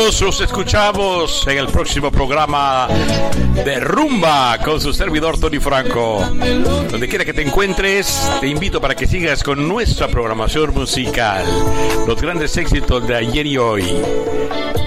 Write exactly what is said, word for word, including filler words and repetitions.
amigos, los escuchamos en el próximo programa de Rumba con su servidor Tony Franco. Donde quiera que te encuentres, te invito para que sigas con nuestra programación musical, los grandes éxitos de ayer y hoy.